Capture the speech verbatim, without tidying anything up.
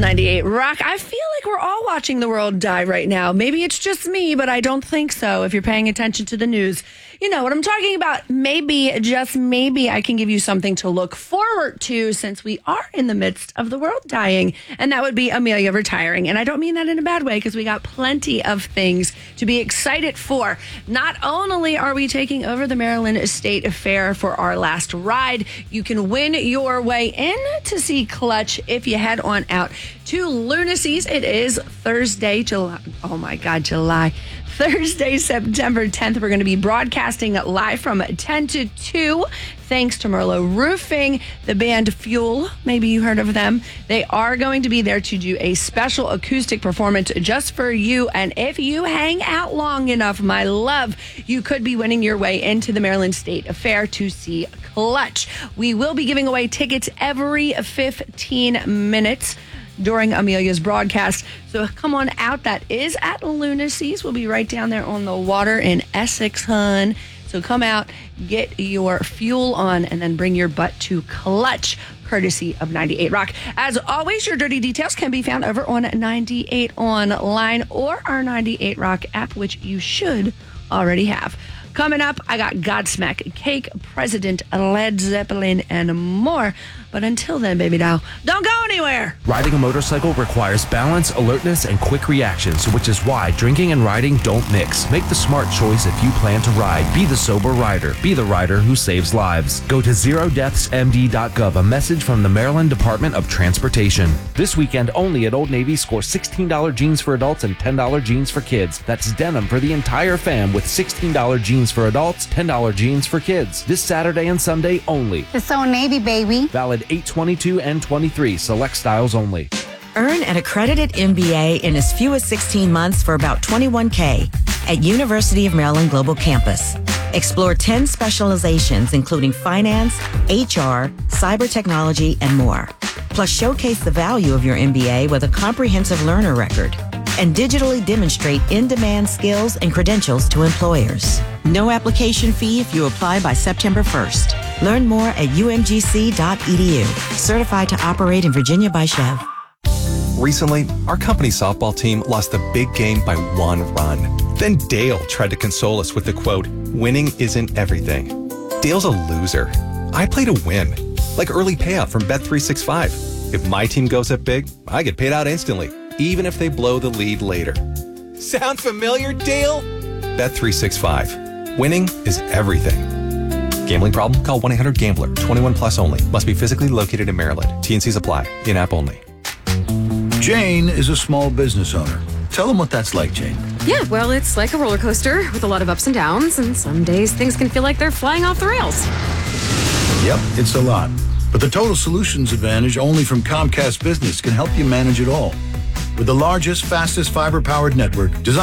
ninety-eight Rock. I feel like we're all watching the world die right now. Maybe it's just me, but I don't think so. If you're paying attention to the news, you know what I'm talking about. Maybe, just maybe, I can give you something to look forward to since we are in the midst of the world dying. And that would be Amelia retiring. And I don't mean that in a bad way because we got plenty of things to be excited for. Not only are we taking over the Maryland State Fair for our last ride, you can win your way in to see Clutch if you head on out to Lunacy's. It is Thursday, July. Oh my God, July. Thursday, September tenth. We're going to be broadcasting live from ten to two. Thanks to Merlot Roofing, the band Fuel. Maybe you heard of them. They are going to be there to do a special acoustic performance just for you. And if you hang out long enough, my love, you could be winning your way into the Maryland State Fair to see Clutch. We will be giving away tickets every fifteen minutes during Amelia's broadcast. So come on out. That is at Lunacy's. We'll be right down there on the water in Essex, hun. So come out, get your fuel on, and then bring your butt to Clutch, courtesy of ninety-eight Rock. As always, your dirty details can be found over on ninety-eight Online or our ninety-eight Rock app, which you should already have. Coming up, I got Godsmack, Cake, President, Led Zeppelin, and more. But until then, baby doll, don't go anywhere. Riding a motorcycle requires balance, alertness, and quick reactions, which is why drinking and riding don't mix. Make the smart choice if you plan to ride. Be the sober rider. Be the rider who saves lives. Go to zero deaths m d dot gov, a message from the Maryland Department of Transportation. This weekend only at Old Navy, score sixteen dollars jeans for adults and ten dollars jeans for kids. That's denim for the entire fam with sixteen dollars jeans for adults, ten dollars jeans for kids. This Saturday and Sunday only. It's Old Navy, baby. Valid eight twenty-two and twenty-three. Select styles only. Earn an accredited M B A in as few as sixteen months for about twenty-one thousand dollars at University of Maryland Global Campus. Explore ten specializations, including finance, H R, cyber technology, and more. Plus, showcase the value of your M B A with a comprehensive learner record and digitally demonstrate in-demand skills and credentials to employers. No application fee if you apply by September first. Learn more at u m g c dot e d u. Certified to operate in Virginia by Chev. Recently, our company softball team lost the big game by one run. Then Dale tried to console us with the quote, "Winning isn't everything." Dale's a loser. I play to win, like early payout from Bet three sixty-five. If my team goes up big, I get paid out instantly, even if they blow the lead later. Sound familiar, Dale? Bet three sixty-five. Winning is everything. Gambling problem? Call one eight hundred gambler. twenty-one plus only. Must be physically located in Maryland. T and Cs apply. In-app only. Jane is a small business owner. Tell them what that's like, Jane. Yeah, well, it's like a roller coaster with a lot of ups and downs, and some days things can feel like they're flying off the rails. Yep, it's a lot. But the Total Solutions Advantage only from Comcast Business can help you manage it all. With the largest, fastest fiber-powered network designed